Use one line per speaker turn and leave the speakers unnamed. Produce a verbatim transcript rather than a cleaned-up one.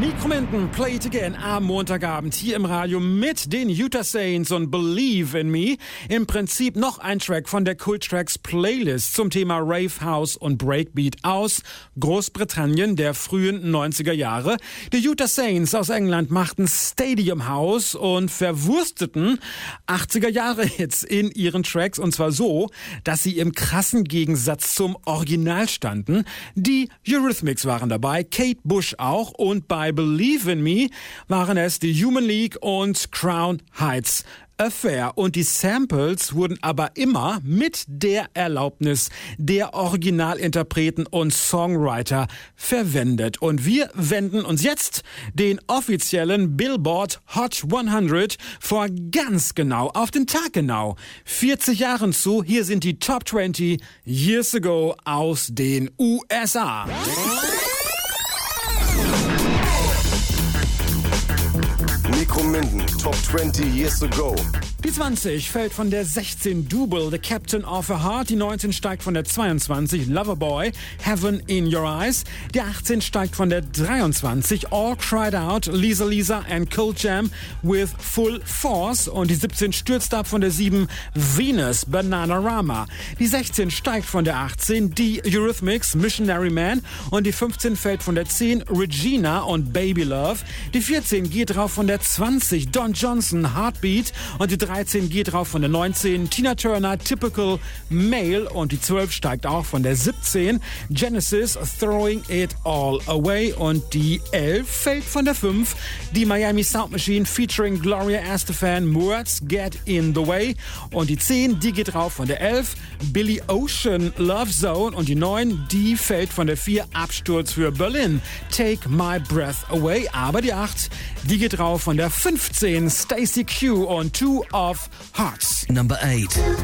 Mikromenten, Play It Again am Montagabend hier im Radio mit den Utah Saints und Believe in Me. Im Prinzip noch ein Track von der Cool Tracks Playlist zum Thema Rave House und Breakbeat aus Großbritannien der frühen neunziger Jahre. Die Utah Saints aus England machten Stadium House und verwursteten achtziger Jahre Hits in ihren Tracks, und zwar so, dass sie im krassen Gegensatz zum Original standen. Die Eurythmics waren dabei, Kate Bush auch, und bei Believe in Me waren es die Human League und Crown Heights Affair. Und die Samples wurden aber immer mit der Erlaubnis der Originalinterpreten und Songwriter verwendet. Und wir wenden uns jetzt den offiziellen Billboard Hot hundert vor ganz genau, auf den Tag genau, vierzig Jahren zu. Hier sind die Top zwanzig Years Ago aus den U S A.
Mikromenten, Top zwanzig Years Ago.
Die zwanzig fällt von der sechzehn Double, The Captain of a Heart. Die neunzehn steigt von der zweiundzwanzig, Loverboy, Heaven in Your Eyes. Die achtzehn steigt von der dreiundzwanzig, All Cried Out, Lisa Lisa and Cold Jam with Full Force. Und die siebzehn stürzt ab von der sieben, Venus, Bananarama. Die sechzehn steigt von der achtzehn, die Eurythmics, Missionary Man. Und die fünfzehn fällt von der zehn, Regina und Baby Love. Die vierzehn geht drauf von der zwanzig, Don Johnson, Heartbeat. Und die dreizehn geht drauf von der neunzehn, Tina Turner, Typical Male. Und die zwölf steigt auch von der siebzehn, Genesis, Throwing It All Away. Und die elf fällt von der fünf, die Miami Sound Machine featuring Gloria Estefan, Words Get in the Way. Und die zehn, die geht drauf von der elf, Billy Ocean, Love Zone. Und die neun, die fällt von der vier, Absturz für Berlin, Take My Breath Away. Aber die acht, die geht drauf von der fünfzehn, Stacey Q und Two of Hearts.
Number eight.